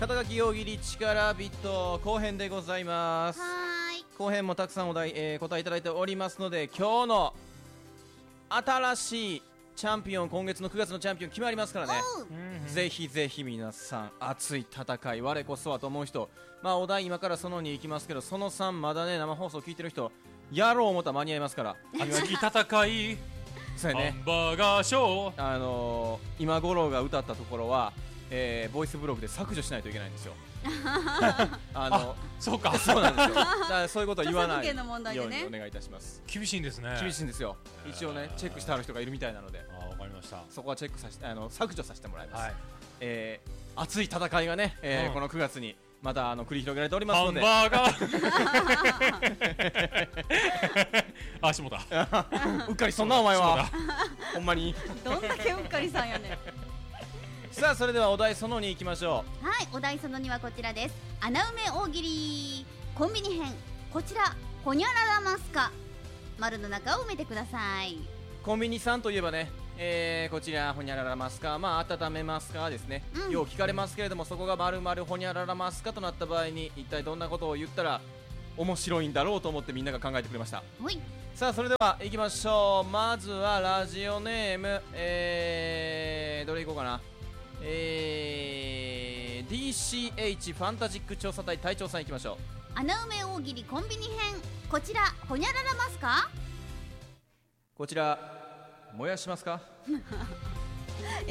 肩書き大喜利力ビット後編でございます。後編もたくさんお題、答えいただいておりますので、今日の新しいチャンピオン、今月の9月のチャンピオン決まりますからね。ぜひぜひ皆さん熱い戦い、我こそはと思う人、まあお題今からその2いきますけど、その3まだね生放送聞いてる人やろう思ったら間に合いますから。 熱き戦いそうやね、 ハンバーガーショー。 今頃が歌ったところは、ボイスブログで削除しないといけないんですよ。 そうか。 そうなんですよ。だからそういうことは言わない著作権の問題でねようにお願いいたします。 厳しいんですね。 厳しいんですよ。一応ねチェックしてある人がいるみたいなので、 わかりました。 そこはチェックさせて削除させてもらいます。 はい。 熱い戦いがね、この9月にまた繰り広げられておりますので。 ハンバーガー。しもた。 うっかりそんなお前は。ほんまに。 どんだけうっかりさんやねん。 さあそれではお題その2いきましょう。はい、お題その2はこちらです。穴埋め大喜利コンビニ編。こちらほにゃららますか、丸の中を埋めてください。 コンビニさんといえばね、こちらほにゃららますか、まあ温めますかですね、よう聞かれますけれども、そこが丸々ほにゃららますかとなった場合に一体どんなことを言ったら面白いんだろうと思ってみんなが考えてくれました。さあそれでは行きましょう。まずはラジオネーム、どれいこうかな。DCH ファンタジック調査隊隊長さんいきましょう。 穴埋め大喜利コンビニ編。こちらほにゃららますか、 こちら燃やしますか。 い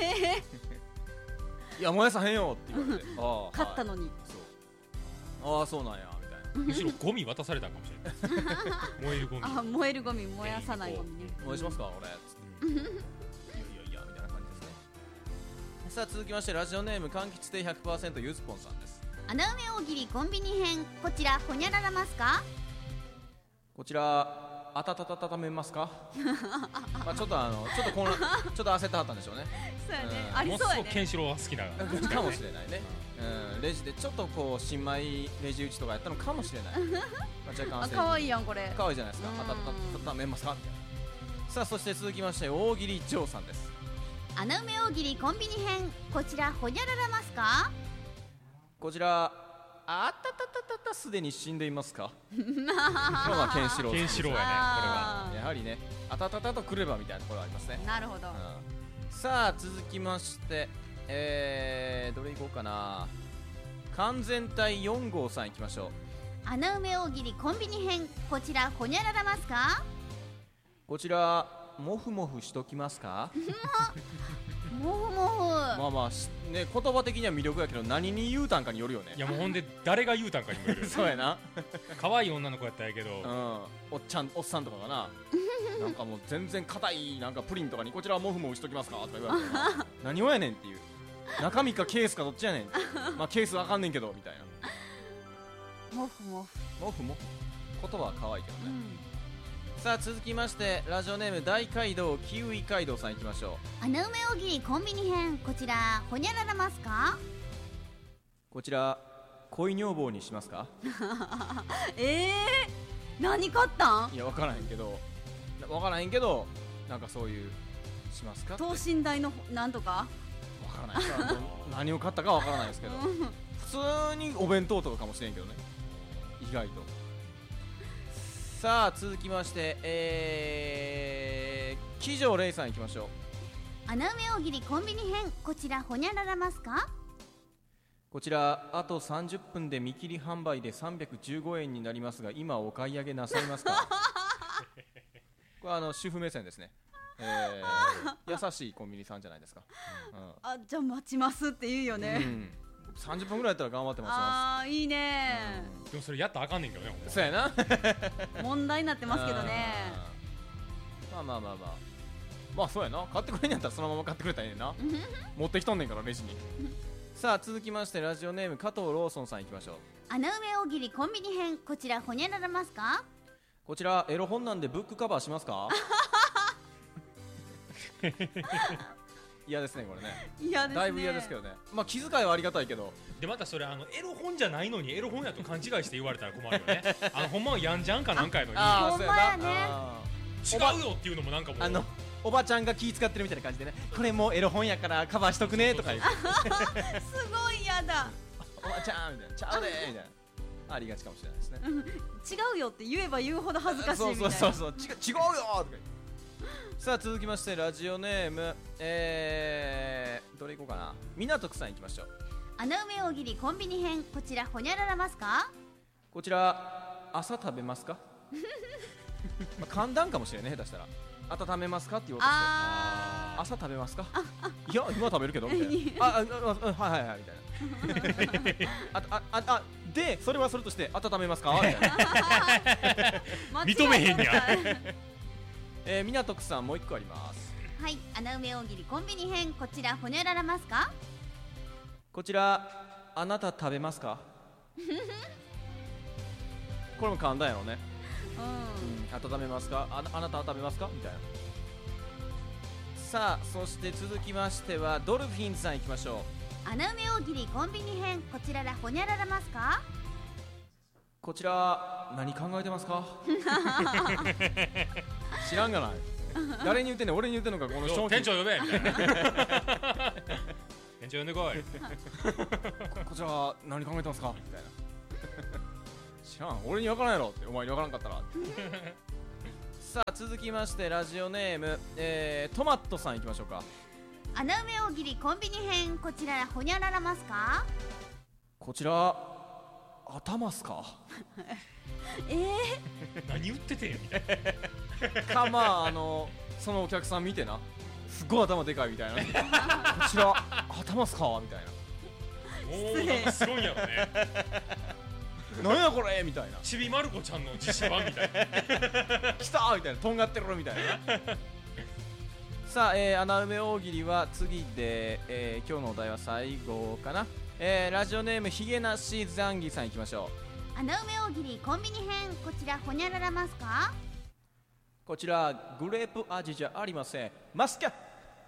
や燃やさへんよって言われて勝ったのに、 そうそうなんやみたいな。 むしろゴミ渡されたかもしれない。燃えるゴミ。 燃えるゴミ、燃やさないゴミね。 燃やしますか俺つって。いやみたいな感じですね。さあ続きましてラジオネーム柑橘亭 100% ゆずぽんさんです。 穴埋め大喜利コンビニ編。こちらほにゃららますか、 こちら温めますか。まあちょっとこのちょっと焦ってはったんでしょうね。 そうやね、ありそうやね。 ケンシロウは好きなかもしれないね。レジでちょっとこう新米レジ打ちとかやったのかもしれない。まあ若干焦り。 可愛いやんこれ。 可愛いじゃないですか。温めますかみたいな。さあそして続きまして大喜利ジョーさんです。 穴埋め大喜利コンビニ編。こちらほにゃららますか、 こちらすでに死んでいますか。今日はケンシロウ。 ケンシロウやねこれは。 やはりねあたたたとくればみたいなところありますね。 なるほど。 さあ続きましてどれいこうかな。完全体4号さんいきましょう。 穴埋め大喜利コンビニ編。こちらほにゃららますか、 こちらモフモフしときますか。 モフモフ。 まあまあね、言葉的には魅力やけど何に言うたんかによるよね。 いやもうほんで誰が言うたんかにもよる。 そうやな。 可愛い女の子やったんやけど、 おっさんとかがななんかもう全然硬いなんかプリンとかにこちらはモフモフしときますかとか言われて何をやねんっていう、中身かケースかどっちやねんまあケースわかんねんけどみたいな。 モフモフモフモフ言葉は可愛いけどね。さあ続きましてラジオネーム大街道キウイ街道さんいきましょう。穴埋め大喜利コンビニ編。こちらほにゃららますか、 こちら恋女房にしますか。 何買ったん。 いや分からへんけどなんかそういうしますか。 等身大のなんとか分からない何を買ったか分からないですけど普通にお弁当とかかもしれんけどね、意外と。さあ続きまして騎乗レイさんいきましょう。 穴埋め大喜利コンビニ編。こちらほにゃららますか、 こちらあと30分で見切り販売で315円になりますが今お買い上げなさいますか。これは主婦目線ですね。優しいコンビニさんじゃないですか。 じゃあ待ちますって言うよね。 30分ぐらいやったら頑張って待ちます。 いいね。 でもそれやったらあかんねんけどね。 そうやな。 問題になってますけどね。 まあそうやな。買ってくれんやったらそのまま買ってくれたらいいねんな。持ってきとんねんからレジに。さあ続きましてラジオネーム加藤ローソンさんいきましょう。穴埋め大喜利コンビニ編。こちらほにゃららますか、 こちらエロ本なんでブックカバーしますか。嫌ですねこれね。 嫌ですね。 だいぶ嫌ですけどね。まあ気遣いはありがたいけど。 でまたそれエロ本じゃないのにエロ本やと勘違いして言われたら困るよね。ほんまはやんじゃんかなんかやのに。 ほんまやね。 違うよっていうのもなんかもうおばちゃんが気使ってるみたいな感じでね、これもうエロ本やからカバーしとくねとか言ってすごいやだ。 おばちゃんみたいな、ちゃうでみたいなありがちかもしれないですね。 違うよって言えば言うほど恥ずかしいみたいな。 そう違うよとか言って。さあ続きましてラジオネームどれいこうかな。港区さんいきましょう。 穴埋め大喜利コンビニ編、こちらほにゃららますか。 こちら朝食べますかまあ簡単かもしれないね、下手したら温めますかって言おうとして朝食べますかいや今食べるけどみたいなはいはいはいみたいなでそれはそれとして温めますかみたいな認めへんや港区さんもう一個あります。 はい、穴埋め大喜利コンビニ編、こちらほにゃららますか。 こちらあなた食べますかこれも簡単やろね。温めますか、あなたは食べますかみたいな。さあそして続きましてはドルフィンさんいきましょう。穴埋め大喜利コンビニ編、こちらほにゃららますか。 こちら何考えてますか知らんがない誰に言ってんねん、俺に言ってんのかこの商品。 店長呼べみたいな店長呼んでこいこちら何考えてますかみたいな知らん、俺に分からんやろって、お前に分からんかったらさあ続きましてラジオネーム、トマトさんいきましょうか。 穴埋め大喜利コンビニ編、こちらほにゃららますか。 こちら頭っすか何言っててんやみたいかまあそのお客さん見てな、すごい頭でかいみたいなこちら頭っすかみたいな、 もうなんかすごいんやろねなんやこれみたいな、 ちびまる子ちゃんの実写版みたいな来たーみたいな、とんがってるみたいなさあ、穴埋め大喜利は次で、今日のお題は最後かな。ラジオネームひげなしザンギさんいきましょう。穴埋め大喜利コンビニ編、こちらほにゃららますか。 こちらグレープ味じゃありません、マスカッ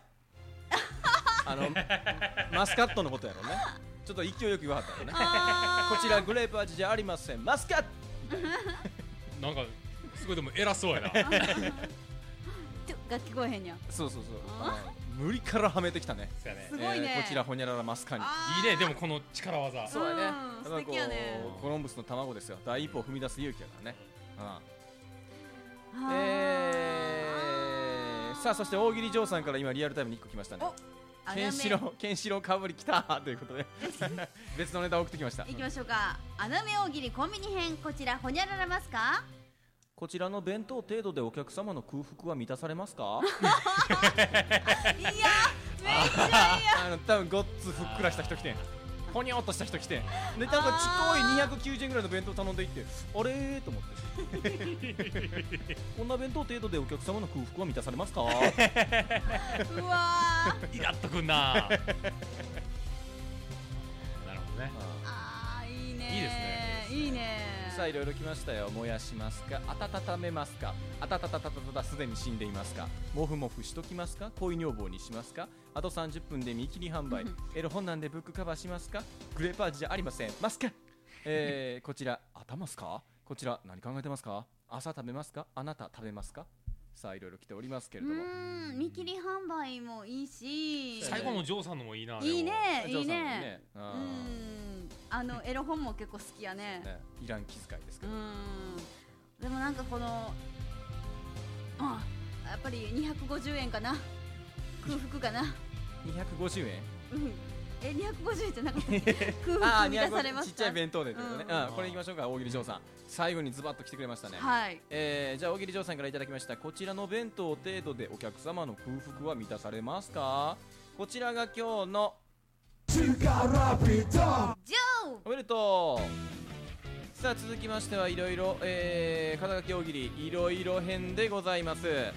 マスカットのことやろね。ちょっと勢いよく言わはったよねこちらグレープ味じゃありません、マスカットなんかすごいでも偉そうやなが聞こえへんや。 そう無理からはめてきたね。 すごいね、 こちらほにゃららマスカにいいね。でもこの力技、 そうやね、 素敵やね。 コロンブスの卵ですよ、第一歩を踏み出す勇気やからね。さあそして大喜利嬢さんから今リアルタイムに1個来ましたね。ケンシロウかぶりきたということで別のネタを送ってきました。 いきましょうか。穴埋め大喜利コンビニ編、こちらほにゃららますか。 こちらの弁当程度でお客様の空腹は満たされますかいやめっちゃいや多分ごっつふっくらした人来てん、ほにょっとした人来てんで、なんかちっこい290円ぐらいの弁当頼んでいって、あれーと思ってこんな弁当程度でお客様の空腹は満たされますかうわーイラっとくんななるほどね。 いいね、 いいですね、 いいね。 さあいろいろ来ましたよ。燃やしますか、温めますか、すでに死んでいますか、モフモフしときますか、恋女房にしますか、あと30分で見切り販売エロ本なんでブックカバーしますか、グレープ味じゃありません、ますかこちら頭っすか、こちら何考えてますか、朝食べますか、あなた食べますか。さあいろいろ来ておりますけれども、 見切り販売もいいし、 最後のジョーさんのもいいな。 いいねいいね。エロ本も結構好きやね。 いらん気遣いですけど、 でもなんかこのやっぱり250円かな、空腹かな。 250円 250円じゃなくて空腹満たされますか。 ちっちゃい弁当でってことね。これいきましょうか。大喜利嬢さん最後にズバッと来てくれましたね。 はい、 じゃあ大喜利嬢さんからいただきました。こちらの弁当程度でお客様の空腹は満たされますか。こちらが今日のおめでとう。さあ続きましてはいろいろ肩書き大喜利いろいろ編でございます。 はい、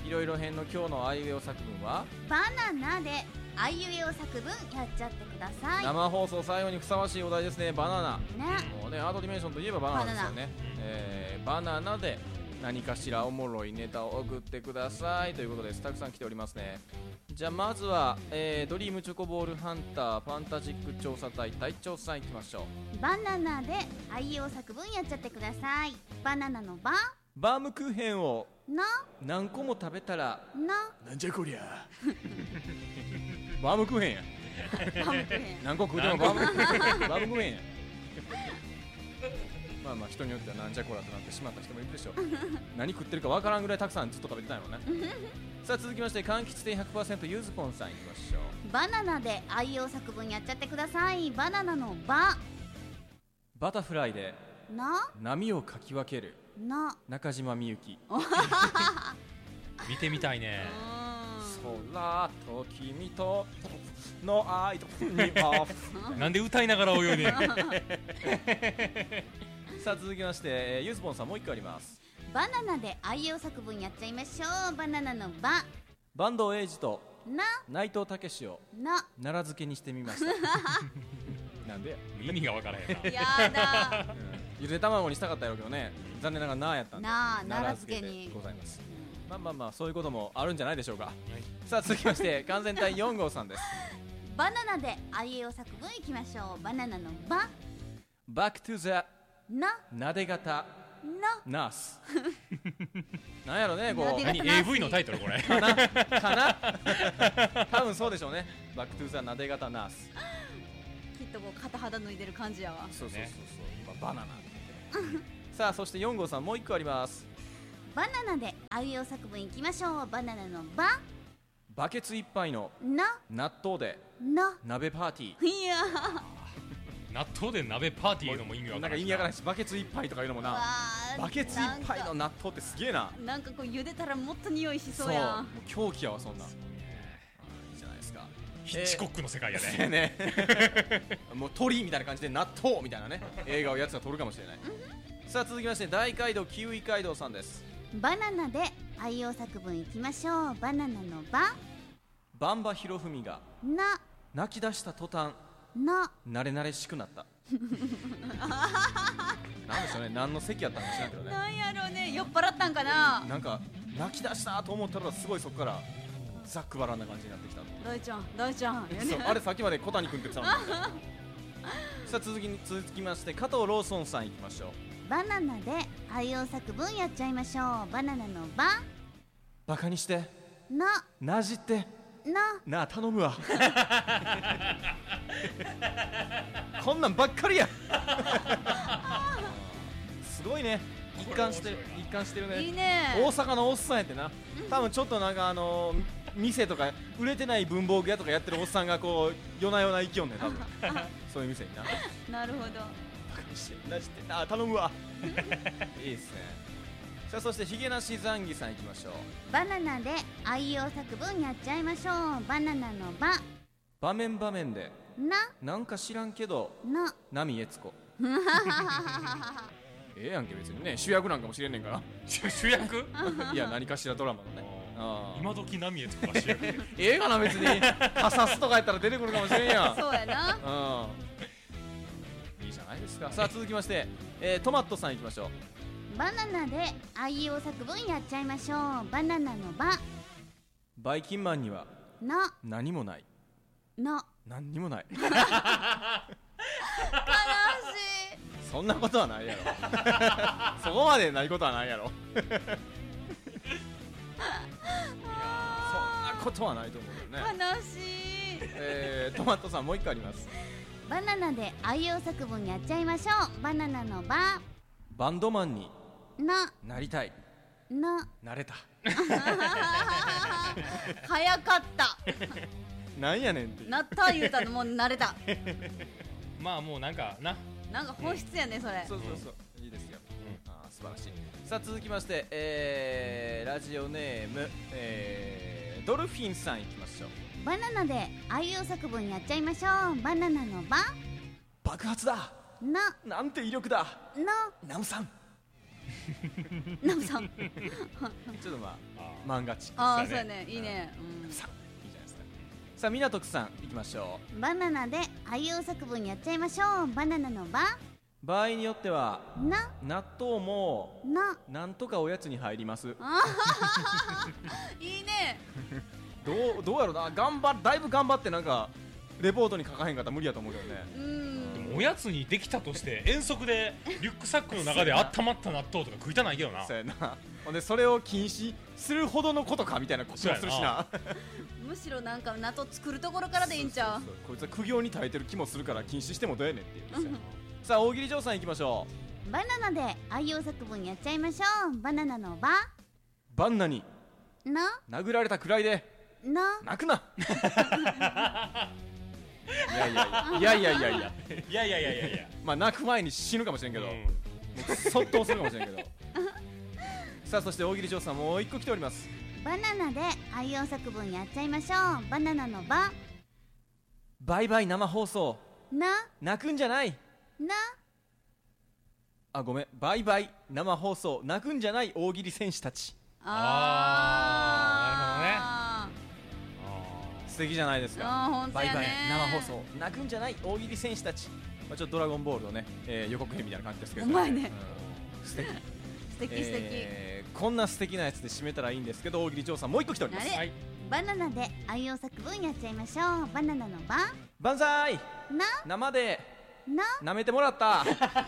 いろいろ編の今日のあいうえお作文はバナナであいうえお作文やっちゃってください。 生放送最後にふさわしいお題ですね。バナナね、 もうねアートディメンションといえばバナナですよね。バナナで何かしらおもろいネタを送ってくださいということです。たくさん来ておりますね。じゃあまずは、ドリームチョコボールハンターファンタジック調査隊隊長さんいきましょう。 バナナであいうえお作文やっちゃってください。バナナのババームクーヘンをな何個も食べたらななんじゃこりゃバームクーヘンやバームクーヘン何個食うてもバームクーヘンやまあまあ人によってはなんじゃこらとなってしまった人もいるでしょう何食ってるかわからんぐらいたくさんずっと食べてたんやろねさあ続きまして柑橘店 100% ゆずぽんさんいきましょう。 バナナで愛用作文やっちゃってください。バナナのババタフライでな波をかき分けるな中島みゆき。 見てみたいね。 空と君との愛とにオフなんで歌いながら泳いでんの。 さあ続きましてゆずぽんさんもう一個あります。 バナナで愛用作文やっちゃいましょう。バナナのバ坂東栄治とな内藤武をな奈良漬けにしてみましたなんでや、 意味がわからへんな。 やだゆで卵にしたかったやろうけどね、残念ながらなあやったんでなあ奈良漬けでございます。まあまあまあそういうこともあるんじゃないでしょうか、さあ続きまして完全体4号さんです。 バナナで愛用作文いきましょう。バナナのババックトゥザななで型なナースなんやろねこうなで型何 AV のタイトルこれ。 かな多分そうでしょうね。バックトゥザなで型ナース。 きっとこう片肌脱いでる感じやわ。 そうそうそうそう、今バナナさあそして4号さんもう1個あります。 バナナで愛用作文いきましょう。バナナのババケツいっぱいのな納豆でな鍋パーティー。 いや納豆で鍋パーティーいうのも意味わなんからんしか意味わからないし、バケツいっぱいとかいうのもな、バケツいっぱいの納豆ってすげえな。 なんかこう茹でたらもっと匂いしそうもやん。 う狂気やわそんなん。いいじゃないですか。 ヒッチコックの世界やねね。 もう鳥みたいな感じで納豆みたいなね映画をやつが撮るかもしれないさあ続きまして大街道キウイ街道さんです。 バナナで愛用作文いきましょう。バナナのババンバひろふみがな泣き出した途端な慣れ慣れしくなったなんでしょうね、何の席やったのか知らんけどね。 なんやろうね、酔っ払ったんかな。 なんか泣き出したと思ったらすごいそこからざっくばらんな感じになってきた。 大ちゃん大ちゃんそうあれさっきまで小谷君って言ってたのにさあ続きまして加藤ローソンさんいきましょう。 バナナで愛用作文やっちゃいましょう。バナナのババカにしてななじってななあ頼むわこんなんばっかりやすごいね、一貫してるね。 いいね。 大阪のおっさんやってな、多分ちょっとなんか店とか売れてない文房具屋とかやってるおっさんがこう夜な夜な行きよんねん多分そういう店にな。 なるほど。 バカにしてなじってなあ頼むわいいっすね。さあそしてヒゲなしザンギさんいきましょう。 バナナで愛用作文やっちゃいましょう。バナナのバ場面場面でななんか知らんけどな波悦子ええやんけ別にね、主役なんかもしれんねんから主役いや何かしらドラマのね。 今時波江とか主役。 ええかな別にハサスとかやったら出てくるかもしれんやんそうやな。 いいじゃないですか。さあ続きまして、トマトさんいきましょう。 バナナで愛用作文やっちゃいましょう。バナナのババイキンマンにはな何もない。 な何にもない悲しい。 そんなことはないやろそこまでないことはないやろそんなことはないと思うけどね。 悲しい。 トマトさんもう一個あります。 バナナで愛用作文やっちゃいましょう。バナナのババンドマンにななりたい。 ななれた早かったなんやねんってなった言うたのもう慣れたまあもうなんかな。 なんか本質やねそれ。 そうそうそう、いいですよ、素晴らしい。さあ続きまして、ラジオネーム、ドルフィンさんいきましょう。 バナナで愛用作文やっちゃいましょう。バナナのバ爆発だななんて威力だなナムさんナムさんちょっと漫画チックああそうやね、いいね。 ナムさんいいじゃないですか。さあみなとくさんいきましょう。 バナナで愛用作文やっちゃいましょう。バナナのバ場合によってはな納豆もななんとかおやつに入ります。 いいね。 どうやろな、だいぶ頑張ってなんかレポートに書かへんかったら無理やと思うけどね。 でもおやつにできたとして遠足でリュックサックの中で温まった納豆とか食いたないけどな。 そうやなほんでそれを禁止するほどのことかみたいなこともするしな。 むしろなんか納豆作るところからでいいんちゃう。 そうこいつは苦行に耐えてる気もするから禁止してもどうやねんって言うんですよ。さあ大喜利嬢さんいきましょバナナで愛用作文やっちゃいましょう。バナナのバう。バンナにな殴られたくらいでな泣くな。いやいやいやいやいやいやいやいやいやいやいやまあ泣く前に死ぬかもしれんけど、 うんもうそっとするかもしれんけど。さあそして大喜利嬢さんもう一個来ております。 バナナで愛用作文やっちゃいましょう。バナナのババイバイ生放送な泣くんじゃない。 なあごめん、バイバイ生放送泣くんじゃない大喜利選手たち。 あ素敵じゃないですか。 あーほんとやねバイバイ生放送泣くんじゃない大喜利選手たち。まあ、ちょっとドラゴンボールのね、予告編みたいな感じですけど、 お前ね、 うん、素敵素敵素敵、 こんな素敵なやつで締めたらいいんですけど、大喜利嬢さんもう一個来ております。 あれはいバナナで愛用作文やっちゃいましょう。バナナのバ万歳な生でな舐めてもらった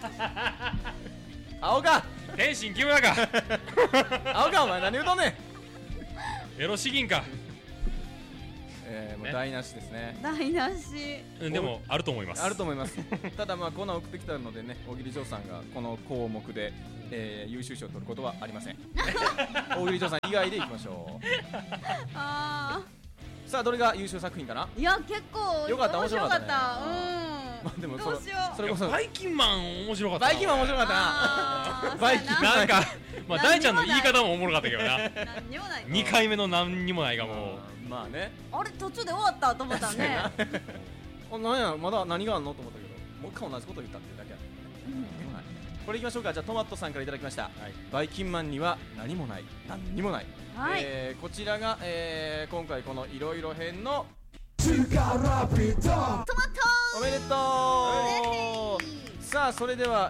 青か天心木村か青かお前何言うとんねん。 エロ詩吟かもう台無しですね。 台無し。 うんでもあると思います。 あると思います。ただまあコーナー送ってきたのでね、大喜利嬢さんがこの項目で、優秀賞を取ることはありません。大喜利嬢さん以外でいきましょあう。さあどれが優秀作品かな。 ーいや結構よかった面白かったね面白かったまあでもどうしようそれこそバイキンマン面白かったな。 バイキンマン面白かったな。 あーバイキンマンなんかまあ大ちゃんの言い何にもない方もおもろかったけどな。 何にもない 2回目の何にもないがもまあね。 あれ途中で終わったと思ったねあ、なんやまだ何があんのと思ったけど、もう一回同じこと言ったっていうだけや。はいこれいきましょうか。じゃあトマトさんからいただきました、バイキンマンには何もない何にもない、 はいこちらが、今回このいろいろ編のトマトおめでとう。さあそれでは、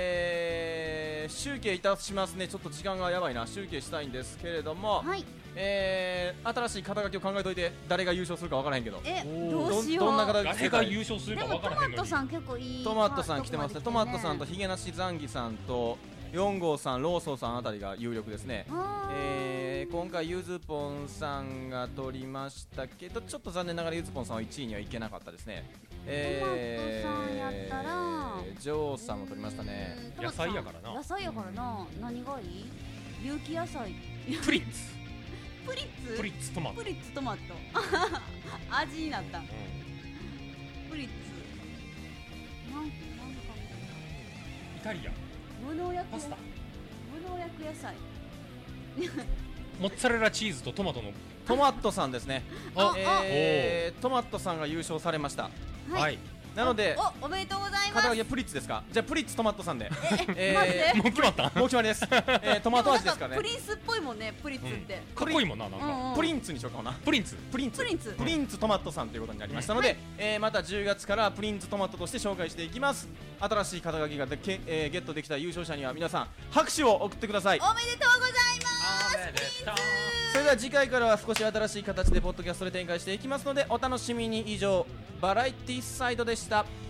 集計いたしますね。ちょっと時間がやばいな。集計したいんですけれども、 はい新しい肩書きを考えといて。誰が優勝するか分からへんけど、 どうしようどんな肩う書き誰が優勝するでかもトマト分からへんのに。 さん結構いいトマットさん来てますね。トマットさんとひヒゲなしザンギさんと4号さん、ローソーさんあたりが有力ですね。今回ゆずぽんさんが取りましたけど、ちょっと残念ながらゆずぽんさんは1位にはいけなかったですね。 トマットさんやったらジョーさんも取りましたね。 野菜やからな野菜やからな、何がいい有機野菜プリッツプリッツプリッツトマト。 プリッツトマト味になったうんプリッツなんかイタリアン無農薬パスタ無農薬野菜モッツァレラチーズとトマトのトマットさんですね。 あトマットさんが優勝されました。 はいなのでおめでとうございます肩書きはプリッツですか。じゃあプリッツトマットさんでマジでもう決まった。 もう決まりです。トマト味ですからね。 プリンスっぽいもんねプリッツってかっこいいもんななんかプリンツにしようかな。 プリンツプリンツプリンツトマトさんということになりましたので、また10月からプリンツトマトとして紹介していきます。新しい肩書きがゲットできた優勝者には皆さん拍手を送ってください。 おめでとうございますそれでは次回からは少し新しい形でポッドキャストで展開していきますのでお楽しみに。以上バラエティサイドでした。